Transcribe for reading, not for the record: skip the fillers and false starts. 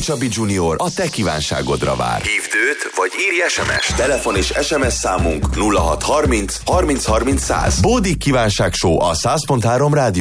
Csabi Junior a te kívánságodra vár. Hívd őt, vagy írj SMS-t. Telefon és SMS számunk 0630 30 30 100. Bódik kívánság show a 100.3 rádió.